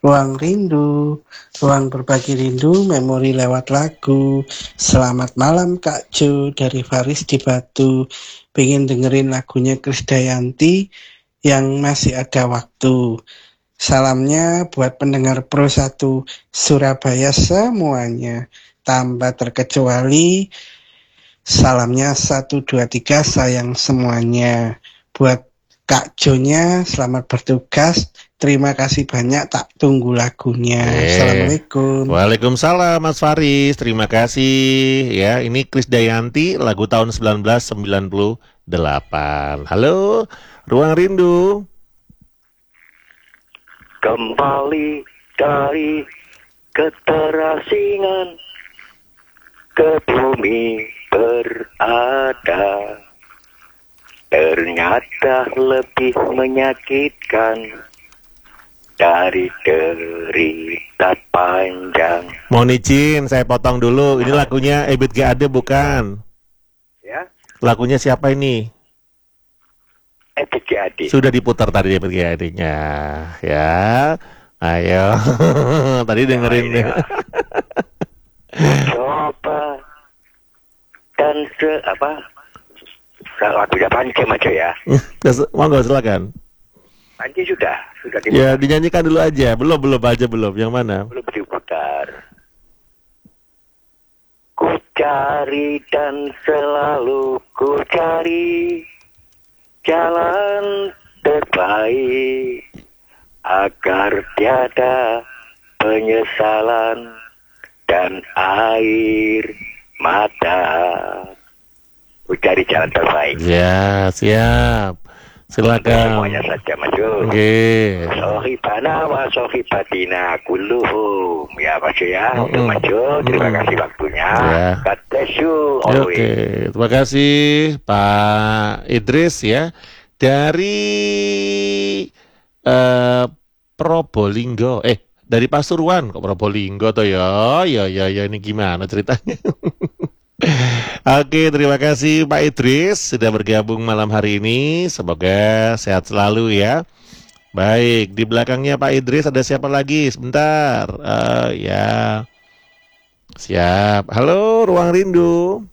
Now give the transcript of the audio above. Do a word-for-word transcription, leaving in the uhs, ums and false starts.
Ruang rindu, ruang berbagi rindu, memori lewat lagu. Selamat malam Kak Jo dari Faris di Batu. Pengen dengerin lagunya Krisdayanti yang masih ada waktu. Salamnya buat pendengar Pro satu Surabaya semuanya. Tanpa terkecuali, salamnya satu dua tiga sayang semuanya. Buat Kak Jonya, selamat bertugas. Terima kasih banyak, tak tunggu lagunya. Eh, Assalamualaikum. Waalaikumsalam Mas Faris, terima kasih ya. Ini Krisdayanti, lagu tahun seribu sembilan ratus sembilan puluh delapan. Halo, Ruang Rindu. Kembali dari keterasingan ke bumi berada, ternyata lebih menyakitkan dari derita panjang. Mohon izin, saya potong dulu. Ini lagunya Ebit G Ade bukan? Ya, Lagunya siapa ini? Ebit G Ade. Sudah diputar tadi Ebit G Ade-nya, ya. Ayo, tadi dengerin Nah, deh. ini, coba dan se apa? Lagunya Panci aja ya. Monggo silakan. Panci sudah, sudah diputar. Ya dinyanyikan dulu aja. Belum belum aja belum. Yang mana? Belum diputar. Ku cari dan selalu ku cari jalan terbaik agar tiada penyesalan dan air mata. Ku cari jalan terbaik. Ya siap. Silakan. Semuanya saja maju. Oke. Sohibana wa sohibatina kulluhum. Ya Mas ya, Mm-mm. untuk maju. Terima Mm-mm. kasih waktunya. Ya. God bless you Oke, always. terima kasih Pak Idris ya dari eh, Probolinggo. Eh, dari Pasuruan kok Probolinggo toh ya? Ya ya ya ini gimana ceritanya? Oke, terima kasih Pak Idris sudah bergabung malam hari ini. Semoga sehat selalu ya. Baik, di belakangnya Pak Idris ada siapa lagi? Sebentar. Eh, ya. Siap. Halo, Ruang Rindu.